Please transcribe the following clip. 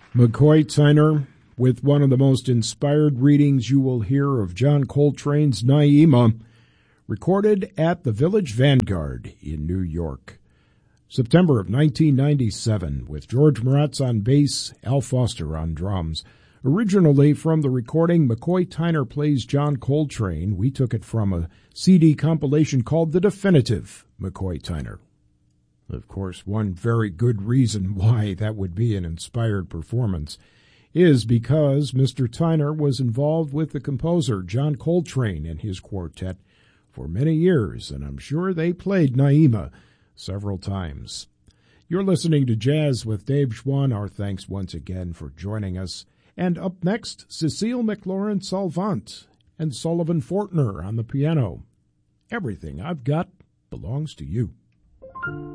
McCoy Tyner with one of the most inspired readings you will hear of John Coltrane's Naima, recorded at the Village Vanguard in New York. September of 1997, with George Maratz on bass, Al Foster on drums. Originally from the recording McCoy Tyner Plays John Coltrane, we took it from a CD compilation called The Definitive McCoy Tyner. Of course, one very good reason why that would be an inspired performance is because Mr. Tyner was involved with the composer John Coltrane and his quartet for many years, and I'm sure they played Naima several times. You're listening to Jazz with Dave Schwann. Our thanks once again for joining us. And up next, Cecile McLaurin Salvant and Sullivan Fortner on the piano. Everything I've got belongs to you.